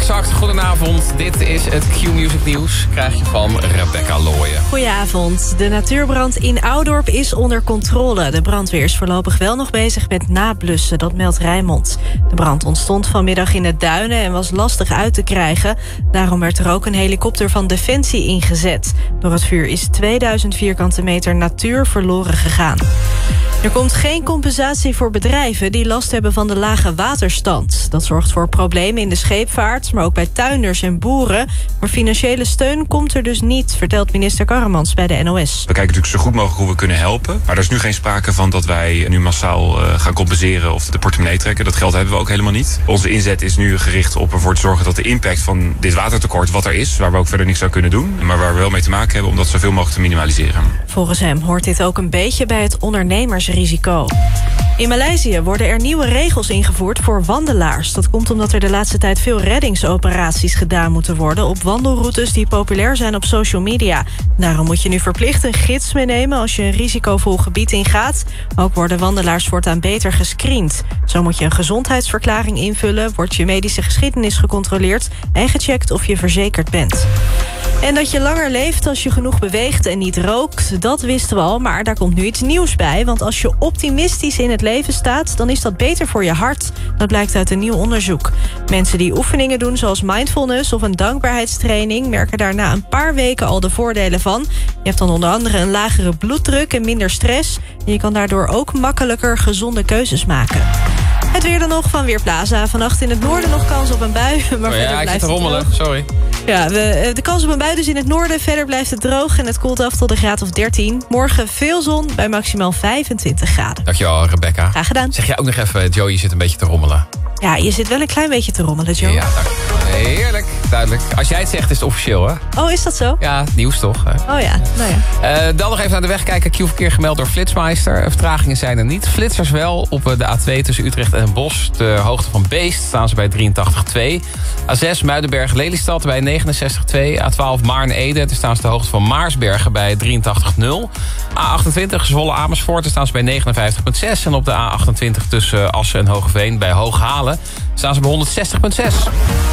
exact. Goedenavond. Dit is het Q-Music nieuws. Krijg je van Rebecca Looyen. Goedenavond. De natuurbrand in Oudorp is onder controle. De brandweer is voorlopig wel nog bezig met nablussen, dat meldt Rijnmond. De brand ontstond vanmiddag in de duinen en was lastig uit te krijgen. Daarom werd er ook een helikopter van Defensie ingezet. Door het vuur is 2000 vierkante meter natuur verloren gegaan. Er komt geen compensatie voor bedrijven die last hebben van de lage waterstand. Dat zorgt voor problemen in de scheepvaart, maar ook bij tuinders en boeren. Maar financiële steun komt er dus niet, vertelt minister Karremans bij de NOS. We kijken natuurlijk zo goed mogelijk hoe we kunnen helpen. Maar er is nu geen sprake van dat wij nu massaal gaan compenseren of de portemonnee trekken. Dat geld hebben we ook helemaal niet. Onze inzet is nu gericht op ervoor te zorgen dat de impact van dit watertekort, wat er is, waar we ook verder niks aan kunnen doen, maar waar we wel mee te maken hebben, om dat zoveel mogelijk te minimaliseren. Volgens hem hoort dit ook een beetje bij het ondernemersrisico. In Maleisië worden er nieuwe regels ingevoerd voor wandelaars. Dat komt omdat er de laatste tijd veel reddingsoperaties gedaan moeten worden op wandelroutes die populair zijn op social media. Daarom moet je nu verplicht een gids meenemen als je een risicovol gebied ingaat. Ook worden wandelaars voortaan beter gescreend. Zo moet je een gezondheidsverklaring invullen, wordt je medische geschiedenis gecontroleerd en gecheckt of je verzekerd bent. En dat je langer leeft als je genoeg beweegt en niet rookt, dat wisten we al, maar daar komt nu iets nieuws bij. Want als je optimistisch in het leven staat, dan is dat beter voor je hart. Dat blijkt uit een nieuw onderzoek. Mensen die oefeningen doen zoals mindfulness of een dankbaarheidstraining merken daar na een paar weken al de voordelen van. Je hebt dan onder andere een lagere bloeddruk en minder stress. En je kan daardoor ook makkelijker gezonde keuzes maken. Het weer dan nog van Weerplaza. Vannacht in het noorden nog kans op een bui. Maar verder ik blijft zit te rommelen, het droog. sorry. Ja, de kans op een bui dus in het noorden. Verder blijft het droog en het koelt af tot een graad of 13. Morgen veel zon bij maximaal 25 graden. Dankjewel, Rebecca. Graag gedaan. Zeg jij ook nog even, Joey, je zit een beetje te rommelen. Ja, je zit wel een klein beetje te rommelen, Joe. Ja, heerlijk, duidelijk. Als jij het zegt, is het officieel, hè? Oh, is dat zo? Ja, nieuws toch? Hè? Oh ja, nou ja. Dan nog even naar de weg kijken. Q-verkeer gemeld door Flitsmeister. Vertragingen zijn er niet. Flitsers wel. Op de A2 tussen Utrecht en Den Bosch. De hoogte van Beest staan ze bij 83,2. A6 Muidenberg-Lelystad bij 69,2. A12 Maarn-Ede. Daar staan ze de hoogte van Maarsbergen bij 83,0. A28 Zwolle-Amersfoort. Daar staan ze bij 59,6. En op de A28 tussen Assen en Hogeveen bij Hooghalen staan ze bij 160,6.